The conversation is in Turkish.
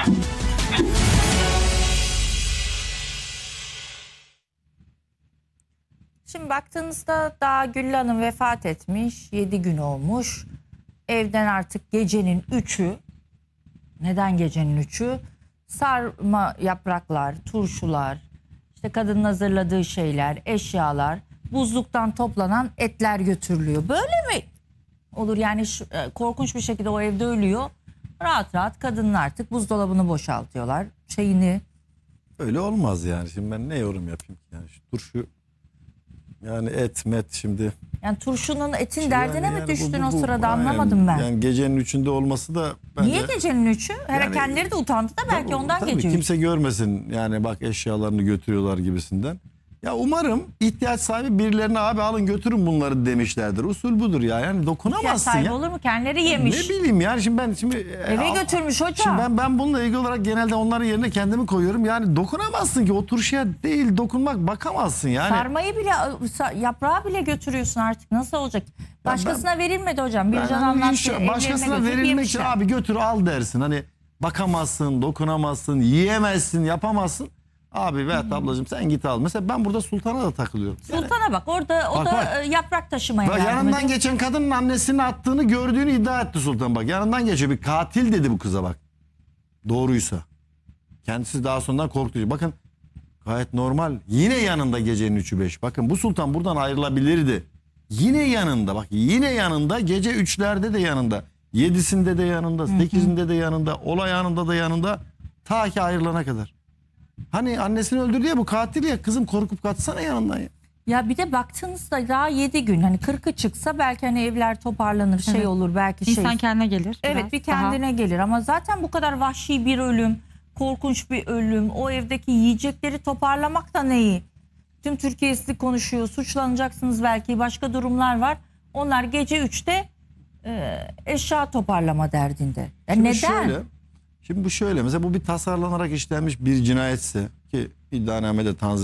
Şimdi baktığınızda daha Güllü Hanım vefat etmiş. 7 gün olmuş. Evden artık gecenin 3'ü. Neden gecenin 3'ü? Sarma yapraklar, turşular, işte kadının hazırladığı şeyler, eşyalar, buzluktan toplanan etler götürülüyor. Böyle mi olur yani? Korkunç bir şekilde o evde ölüyor. Rahat rahat kadının artık buzdolabını boşaltıyorlar. Şeyini. Öyle olmaz yani. Şimdi ben ne yorum yapayım ki? Yani şu turşu, yani et met şimdi. Yani turşunun etin derdine mi düştün o sırada, aynen. anlamadım ben. Yani gecenin 3'ünde olması da bence... Niye gecenin 3'ü? Hele Yani- kendileri de utandı da belki ondan tabii gece 3. kimse görmesin yani, bak eşyalarını götürüyorlar gibisinden. Ya umarım ihtiyaç sahibi birilerine abi alın götürün bunları demişlerdir. Usul budur ya, yani İhtiyaç dokunamazsın sahibi ya. olur mu? Kendileri yemiş. Ne bileyim yani, şimdi ben Eve götürmüş hocam. Şimdi ben bununla ilgili olarak genelde onların yerine kendimi koyuyorum. Yani dokunamazsın ki o turşuya, değil dokunmak, bakamazsın yani. Sarmayı bile, yaprağı bile götürüyorsun artık. Nasıl olacak? Başkasına verilmedi hocam. Bir Ben can hani anlattı. başkasına verilmek için abi götür al dersin. Hani bakamazsın, dokunamazsın, yiyemezsin, yapamazsın. Abi Veyahut ablacığım sen git al. Mesela ben burada Sultan'a da takılıyorum. Sultan'a bak, orada o Bak, da bak. yaprak taşımaya Bak, yardım yanından ediyor. geçen kadının annesinin attığını gördüğünü iddia etti Sultan, bak. Yanından geçiyor, bir katil dedi bu kıza bak. Doğruysa. Kendisi daha sonradan korktu. Bakın gayet normal. Yine yanında gecenin 3'ü 5. Bakın bu Sultan buradan ayrılabilirdi. Yine yanında, bak yine yanında, gece 3'lerde de yanında. 7'sinde de yanında, 8'inde de yanında, olay anında da yanında. Ta ki ayrılana kadar. Hani annesini öldürdü ya, bu katil ya, kızım korkup kaçsana yanından ya. Ya bir de baktığınızda daha 7 gün, hani 40'ı çıksa belki hani evler toparlanır, şey Evet. olur belki şey. İnsan kendine gelir. Evet, biraz bir daha. kendine gelir ama zaten bu kadar vahşi bir ölüm, korkunç bir ölüm, o evdeki yiyecekleri toparlamak da neyi? Tüm Türkiye sizi konuşuyor, suçlanacaksınız belki, başka durumlar var. Onlar gece 3'te eşya toparlama derdinde. Ya Şimdi neden? Şimdi bu şöyle, mesela bu bir tasarlanarak işlenmiş bir cinayetse, ki iddianamede tanzim